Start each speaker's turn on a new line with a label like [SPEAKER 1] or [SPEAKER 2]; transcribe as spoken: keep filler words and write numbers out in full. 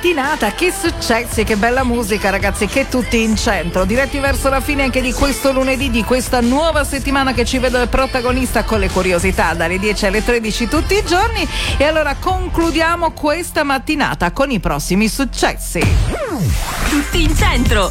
[SPEAKER 1] mattinata, che successi, che bella musica ragazzi, che tutti in centro, diretti verso la fine anche di questo lunedì, di questa nuova settimana che ci vede protagonista con le curiosità dalle dieci alle tredici tutti i giorni. E allora concludiamo questa mattinata con i prossimi successi.
[SPEAKER 2] Tutti in centro,